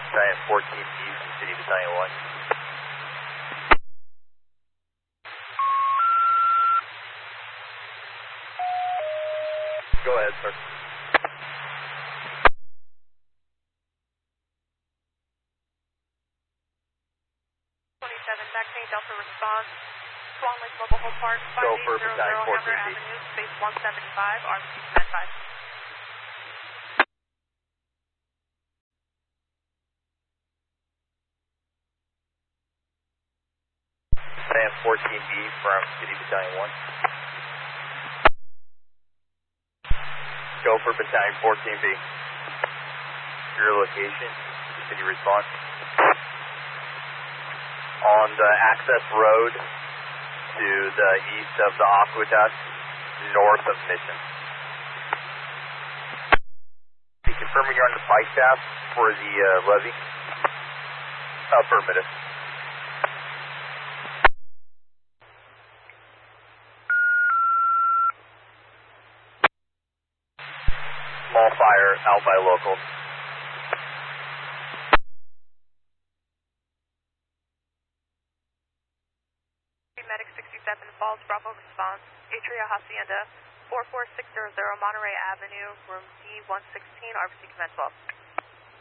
Battalion 14 Houston City, Battalion 1. Go ahead, sir. 27, Vaccine Delta response. Swan Lake Mobile Home Park, 5800 Hammer Avenue, space 175, RC Command 5. Battalion 14B from City Battalion 1. Go for Battalion 14B. Your location, City response. On the access road to the east of the aqueduct, north of Mission. Be confirming you're on the bike path for the levee. Affirmative. Small fire out by locals. Medic 67 Falls, Bravo response. Atria Hacienda, 44600 Monterey Avenue, room D116, RBC Command 12.